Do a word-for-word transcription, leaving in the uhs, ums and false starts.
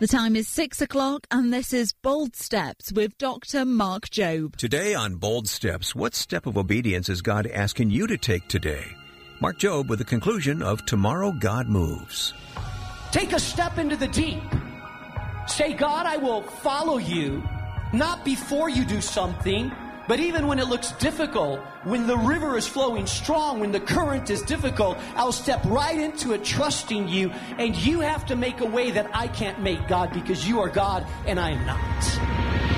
The time is six o'clock and this is Bold Steps with Doctor Mark Jobe. Today on Bold Steps, what step of obedience is God asking you to take today? Mark Jobe with the conclusion of Tomorrow God Moves. Take a step into the deep. Say, God, I will follow you, not before you do something, but even when it looks difficult, when the river is flowing strong, when the current is difficult, I'll step right into it trusting you, and you have to make a way that I can't make, God, because you are God and I am not.